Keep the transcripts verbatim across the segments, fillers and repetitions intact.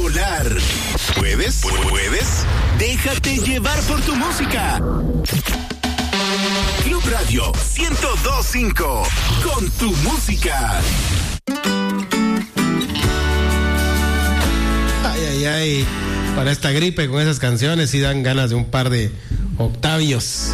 volar. ¿Puedes? ¿Puedes? Déjate llevar por tu música. Club Radio ciento dos punto cinco. Con tu música. Ay, ay, ay. Para esta gripe con esas canciones sí dan ganas de un par de octavios.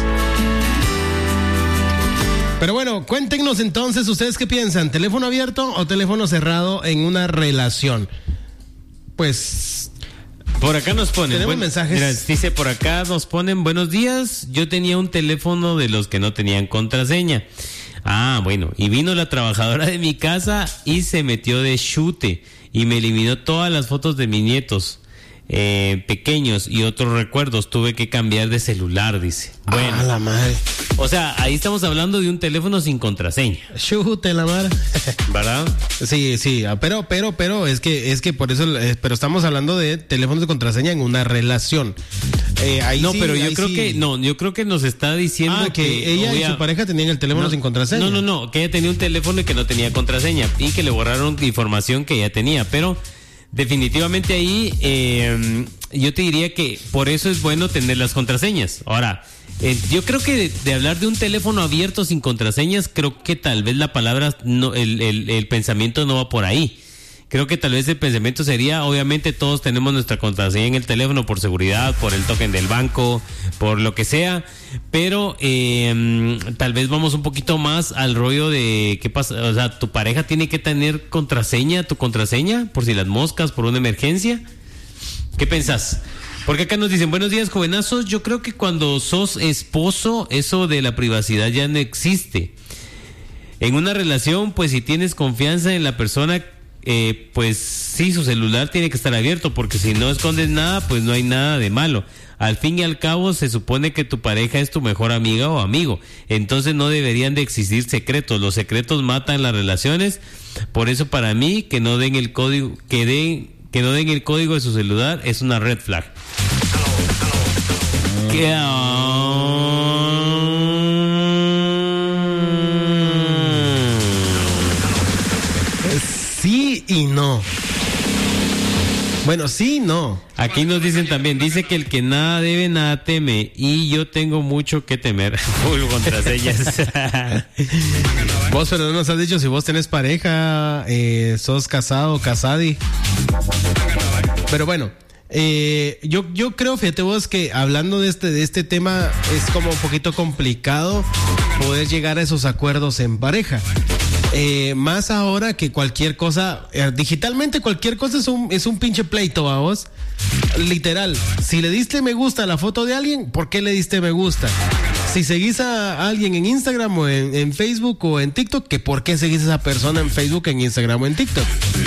Pero bueno, cuéntenos entonces, ¿ustedes qué piensan? ¿Teléfono abierto o teléfono cerrado en una relación? Pues... Por acá nos ponen... Tenemos buen, mensajes. Mira, dice, por acá nos ponen, buenos días, yo tenía un teléfono de los que no tenían contraseña. Ah, bueno, y vino la trabajadora de mi casa y se metió de chute y me eliminó todas las fotos de mis nietos. Eh, pequeños y otros recuerdos, tuve que cambiar de celular, dice. Bueno, ah, la madre. O sea, ahí estamos hablando de un teléfono sin contraseña. Chute la madre. ¿Verdad? Sí, sí, pero, pero, pero, es que, es que por eso, eh, pero estamos hablando de teléfonos de contraseña en una relación. Eh, ahí no, sí, pero yo creo sí. que, no, yo creo que nos está diciendo ah, que, que ella obvia... y su pareja tenían el teléfono no, sin contraseña. No, no, no, que ella tenía un teléfono y que no tenía contraseña y que le borraron información que ella tenía, pero definitivamente ahí eh, yo te diría que por eso es bueno tener las contraseñas. Ahora, eh, yo creo que de, de hablar de un teléfono abierto sin contraseñas, creo que tal vez la palabra, no, el, el, el pensamiento no va por ahí. Creo que tal vez el pensamiento sería, obviamente todos tenemos nuestra contraseña en el teléfono por seguridad, por el token del banco, por lo que sea, pero eh, tal vez vamos un poquito más al rollo de qué pasa, o sea, tu pareja tiene que tener contraseña, tu contraseña, por si las moscas, por una emergencia. ¿Qué pensás? Porque acá nos dicen, buenos días, jovenazos, yo creo que cuando sos esposo, eso de la privacidad ya no existe. En una relación, pues si tienes confianza en la persona, Eh, pues sí, su celular tiene que estar abierto, porque si no escondes nada, pues no hay nada de malo. Al fin y al cabo, se supone que tu pareja es tu mejor amiga o amigo, entonces no deberían de existir secretos. Los secretos matan las relaciones. Por eso, para mí, que no den el código, que den, que no den el código de su celular es una red flag. Oh. Que, oh. Sí y no. Bueno, sí y no. Aquí nos dicen también, dice que el que nada debe, nada teme. Y yo tengo mucho que temer. Uy, contraseñas. Vos, pero no nos has dicho si vos tenés pareja, eh, sos casado, casadi. Pero bueno, eh, yo, yo creo, fíjate vos, que hablando de este, de este tema es como un poquito complicado poder llegar a esos acuerdos en pareja. Eh, más ahora que cualquier cosa, eh, digitalmente cualquier cosa es un, es un pinche pleito, vamos. Literal, si le diste me gusta a la foto de alguien, ¿por qué le diste me gusta? Si seguís a alguien en Instagram o en, en Facebook o en TikTok, ¿que por qué seguís a esa persona en Facebook, en Instagram o en TikTok?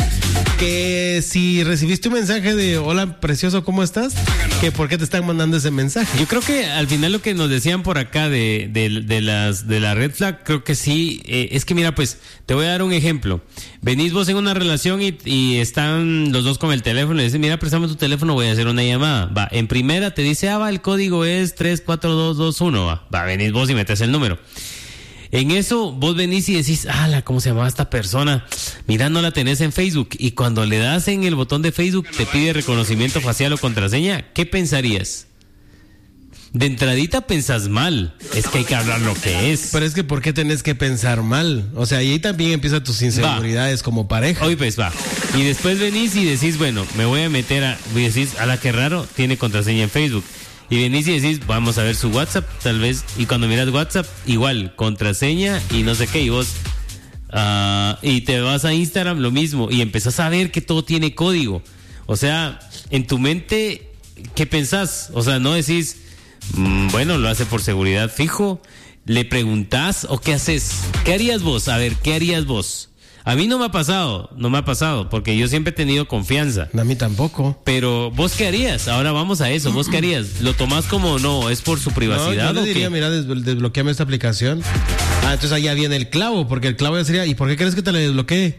Que si recibiste un mensaje de hola precioso, ¿cómo estás? ¿Que por qué te están mandando ese mensaje? Yo creo que al final lo que nos decían por acá de, de, de las de la red flag, creo que sí, eh, es que mira, pues te voy a dar un ejemplo. Venís vos en una relación y, y están los dos con el teléfono y dicen, mira, préstame tu teléfono, voy a hacer una llamada. Va, en primera te dice, ah, va, el código es tres cuatro dos dos uno, va, va, venís vos y metes el número. En eso vos venís y decís, ala, ¿cómo se llamaba esta persona? Mira, no la tenés en Facebook. Y cuando le das en el botón de Facebook te pide reconocimiento facial o contraseña, ¿qué pensarías? De entradita pensás mal. Es que hay que hablar lo que es. Pero es que ¿por qué tenés que pensar mal? O sea, y ahí también empiezan tus inseguridades va. Como pareja. Hoy pues va. Y después venís y decís, bueno, me voy a meter a... Y decís, ala, qué raro, tiene contraseña en Facebook. Y venís y decís, vamos a ver su WhatsApp, tal vez. Y cuando miras WhatsApp, igual, contraseña y no sé qué. Y vos, uh, y te vas a Instagram, lo mismo. Y empezás a ver que todo tiene código. O sea, en tu mente, ¿qué pensás? O sea, no decís, mmm, bueno, lo hace por seguridad fijo. ¿Le preguntás o qué haces? ¿Qué harías vos? A ver, ¿qué harías vos? A mí no me ha pasado, no me ha pasado, porque yo siempre he tenido confianza. A mí tampoco. Pero, ¿vos qué harías? Ahora vamos a eso, ¿vos qué harías? ¿Lo tomás como no, es por su privacidad? No, yo le diría, ¿o qué? mira, des- desbloqueame esta aplicación. Ah, entonces allá viene el clavo, porque el clavo ya sería, ¿y por qué crees que te la desbloquee?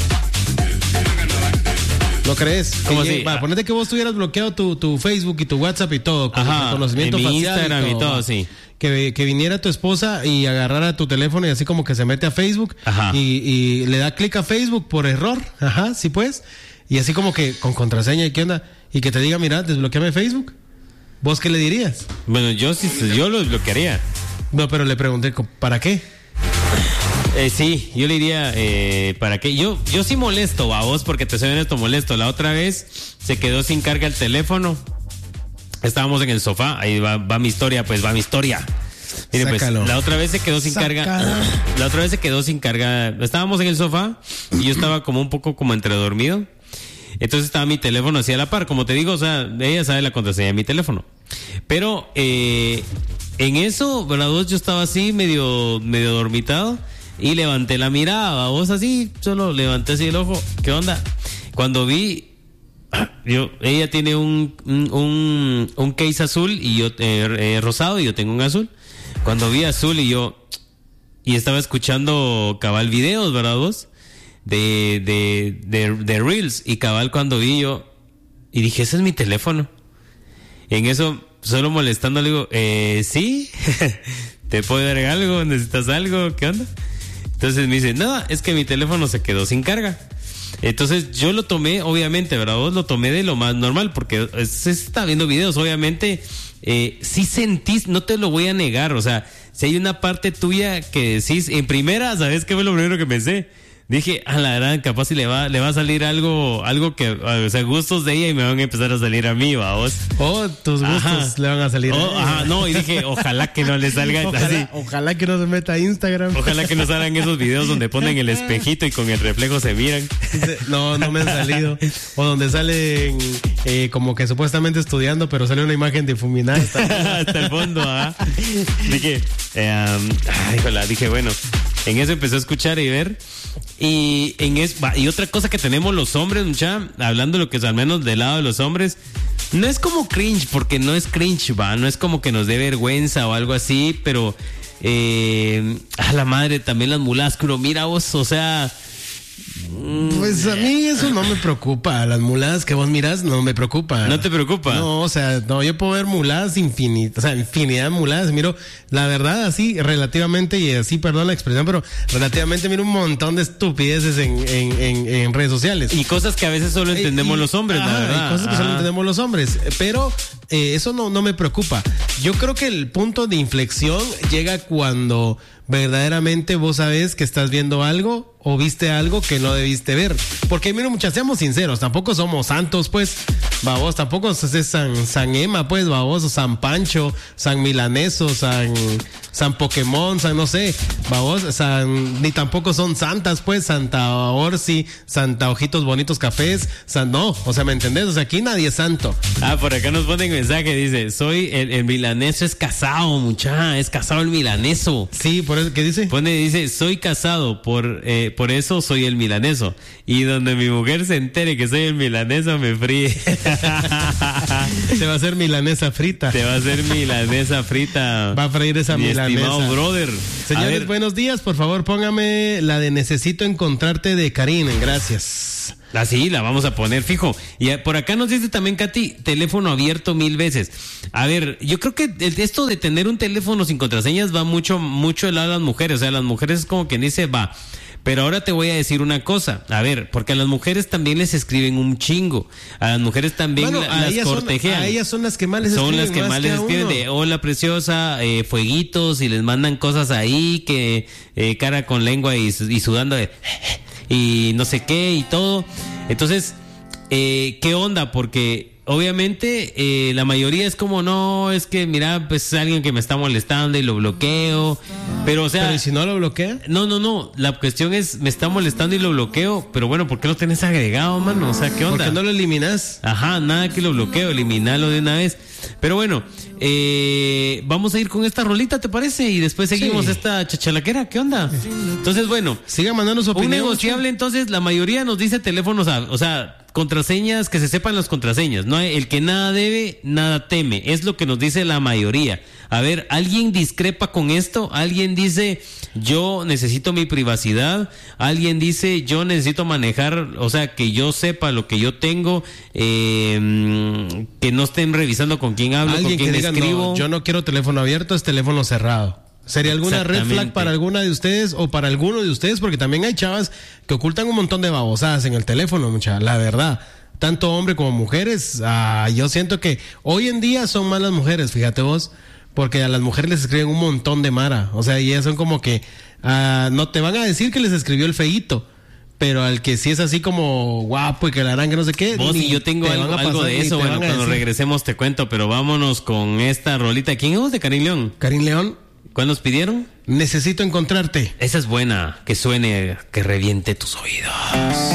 ¿No crees? ¿Cómo que así? llegue, va, ponete que vos tuvieras bloqueado tu, tu Facebook y tu WhatsApp y todo, con Ajá, reconocimiento en mi facial Instagram y todo, y todo, va. sí. Que, que viniera tu esposa y agarrara tu teléfono y así como que se mete a Facebook. Ajá. Y, y le da clic a Facebook por error. Ajá, sí pues. y así como que con contraseña y qué onda, y que te diga, mira, desbloqueame Facebook. ¿Vos qué le dirías? Bueno, yo sí, yo lo desbloquearía. No, pero le pregunté, ¿para qué? Eh, sí, yo le diría, eh, ¿para qué? Yo, yo sí molesto, a vos, porque te soy honesto, molesto. La otra vez se quedó sin carga el teléfono. Estábamos en el sofá, ahí va, va mi historia, pues va mi historia. Mire, pues, la otra vez se quedó sin Sácalo. carga. La otra vez se quedó sin carga. Estábamos en el sofá y yo estaba como un poco como entre dormido. Entonces estaba mi teléfono así a la par. Como te digo, o sea, ella sabe la contraseña de mi teléfono. Pero eh, en eso, ¿verdad? Yo estaba así medio, medio dormitado y levanté la mirada, vos así, solo levanté así el ojo. ¿Qué onda? Cuando vi, yo, ella tiene un, un, un, un case azul y yo eh, eh, rosado y yo tengo un azul. Cuando vi azul y yo, y estaba escuchando cabal videos, ¿verdad vos? De, de, de, de Reels, y cabal cuando vi yo, y dije, ese es mi teléfono. En eso, solo molestando, le digo, eh, ¿sí? ¿Te puedo dar algo? ¿Necesitas algo? ¿Qué onda? Entonces me dice, no, es que mi teléfono se quedó sin carga. Entonces yo lo tomé, obviamente, ¿verdad? Vos lo tomé de lo más normal, porque se está viendo videos, obviamente, eh, sí sentís, no te lo voy a negar, o sea, si hay una parte tuya que decís, en primera, ¿sabes qué fue lo primero que pensé? Dije, a la verdad, capaz si le va, le va a salir algo, algo que, o sea, gustos de ella y me van a empezar a salir a mí, ¿va vos? Oh, tus gustos Ajá. le van a salir Oh, a ella. ajá, no, y dije, ojalá que no le salga ojalá, así. ojalá que no se meta a Instagram. Ojalá que no salgan esos videos donde ponen el espejito y con el reflejo se miran. No, no me han salido. O donde salen eh, como que supuestamente estudiando, pero sale una imagen difuminada. Hasta, hasta el fondo, ¿ah? Dije, eh, um, ay, hola, dije, bueno, en eso empecé a escuchar y ver. Y en es, va, y otra cosa que tenemos los hombres, mucha, hablando de lo que es al menos del lado de los hombres, no es como cringe, porque no es cringe, va, no es como que nos dé vergüenza o algo así, pero eh, a la madre también las mulas, pero mira vos, o sea, pues a mí eso no me preocupa. Las muladas que vos mirás no me preocupa. ¿No te preocupa? No, o sea, no, yo puedo ver muladas infinitas, o sea, infinidad de muladas. Miro, la verdad, así, relativamente, y así, perdón la expresión, pero relativamente miro un montón de estupideces en, en, en, en redes sociales. Y cosas que a veces solo entendemos Y- los hombres, ajá, la verdad. y cosas que Ajá. solo entendemos los hombres. Pero eh, eso no, no me preocupa. Yo creo que el punto de inflexión llega cuando verdaderamente vos sabés que estás viendo algo o viste algo que no debiste ver. Porque, mira, muchachos, seamos sinceros, tampoco somos santos, pues, babos, tampoco es San, San Emma, pues, babos, o San Pancho, San Milaneso, San, San Pokémon, San no sé, babos, San, ni tampoco son santas, pues, Santa Orsi, Santa Ojitos Bonitos Cafés, San, no, o sea, ¿me entendés? O sea, aquí nadie es santo. Ah, por acá nos ponen mensaje, dice, soy el, el milaneso es casado, muchacha, es casado el milaneso. Sí, por eso, ¿qué dice? Pone, dice, soy casado, por eh, por eso soy el milaneso. Y donde mi mujer se entere que soy el milaneso, me fríe. Te va a hacer milanesa frita. Te va a hacer milanesa frita. Va a freír esa mi milanesa. estimado brother. Señores, A ver, buenos días. Por favor, póngame la de Necesito Encontrarte de Karina. Gracias. así la vamos a poner fijo. Y eh, por acá nos dice también Katy, teléfono abierto mil veces. A ver, yo creo que el, esto de tener un teléfono sin contraseñas va mucho, mucho del lado de las mujeres. O sea, las mujeres es como quien dice, va. Pero ahora te voy a decir una cosa, a ver, porque a las mujeres también les escriben un chingo, a las mujeres también Bueno, la- a las ellas son- cortejean. a ellas son las que más les Son escriben, las que más más que les a escriben uno. de hola preciosa, eh, fueguitos, y les mandan cosas ahí, que eh, cara con lengua y, su- y sudando de y no sé qué y todo. Entonces, eh, ¿qué onda? Porque obviamente eh, la mayoría es como, no, es que mira, pues es alguien que me está molestando y lo bloqueo. Pero o sea, Pero ¿y si no lo bloquea? no, no, no, la cuestión es, me está molestando y lo bloqueo, pero bueno, ¿por qué lo tenés agregado, mano? O sea, ¿qué onda? ¿Por qué no lo eliminas? Ajá, nada que lo bloqueo, eliminalo de una vez. Pero bueno, eh, vamos a ir con esta rolita, ¿te parece? Y después seguimos Sí. esta chachalaquera, ¿qué onda? Entonces, bueno, Siga mandando su un opinión. negociable, entonces, la mayoría nos dice teléfonos, a- o sea, contraseñas, que se sepan las contraseñas. No hay- el que nada debe, nada teme. Es lo que nos dice la mayoría. A ver, ¿alguien discrepa con esto? ¿Alguien dice, yo necesito mi privacidad? ¿Alguien dice, yo necesito manejar, o sea, que yo sepa lo que yo tengo, eh, que no estén revisando con quién hablo, con Alguien quién que diga, escribo? no, yo no quiero teléfono abierto, es teléfono cerrado. ¿Sería alguna red flag para alguna de ustedes o para alguno de ustedes? Porque también hay chavas que ocultan un montón de babosadas en el teléfono, mucha, la verdad. Tanto hombre como mujeres. Ah, yo siento que hoy en día son más las mujeres, fíjate vos. Porque a las mujeres les escriben un montón de mara. O sea, y ellas son como que ah, no te van a decir que les escribió el feíto. Pero al que sí es así como guapo y que la harán que no sé qué. Vos y yo tengo algo, pasar, algo de eso. Bueno, cuando regresemos te cuento. Pero vámonos con esta rolita. ¿Quién es de Karim León? Karim León. ¿Cuál nos pidieron? Necesito encontrarte. Esa es buena. Que suene, que reviente tus oídos.